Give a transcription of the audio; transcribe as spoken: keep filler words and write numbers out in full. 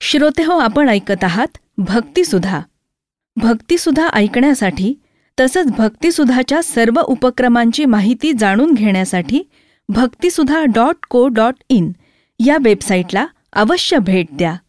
श्रोतेहो, आपण ऐकत आहात भक्तिसुधा. भक्तिसुधा ऐकण्यासाठी तसंच भक्तिसुधाच्या सर्व उपक्रमांची माहिती जाणून घेण्यासाठी भक्तिसुधा डॉट को डॉट इन या वेबसाईटला अवश्य भेट द्या.